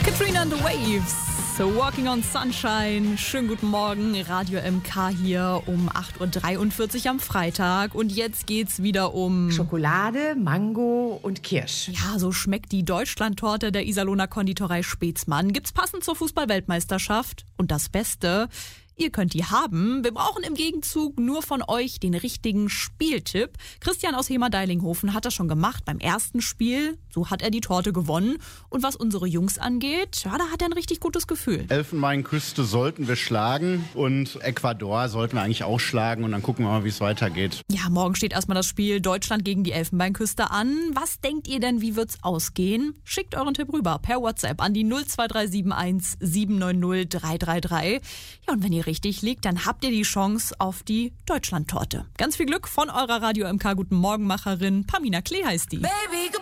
Katrina and the Waves, so Walking on Sunshine. Schönen guten Morgen, Radio MK hier um 8.43 Uhr am Freitag. Und jetzt geht's wieder um Schokolade, Mango und Kirsch. Ja, so schmeckt die Deutschlandtorte der Iserlohner Konditorei Spätzmann. Gibt's passend zur Fußball-Weltmeisterschaft. Und das Beste: ihr könnt die haben. Wir brauchen im Gegenzug nur von euch den richtigen Spieltipp. Christian aus Hemer-Deilinghofen hat das schon gemacht beim ersten Spiel. So hat er die Torte gewonnen. Und was unsere Jungs angeht, ja, da hat er ein richtig gutes Gefühl. Elfenbeinküste sollten wir schlagen und Ecuador sollten wir eigentlich auch schlagen. Und dann gucken wir mal, wie es weitergeht. Ja, morgen steht erstmal das Spiel Deutschland gegen die Elfenbeinküste an. Was denkt ihr denn, wie wird's ausgehen? Schickt euren Tipp rüber per WhatsApp an die 02371 790 333. Ja, und wenn ihr richtig liegt, dann habt ihr die Chance auf die Deutschlandtorte. Ganz viel Glück von eurer Radio MK Guten Morgenmacherin. Pamina Klee heißt die. Baby,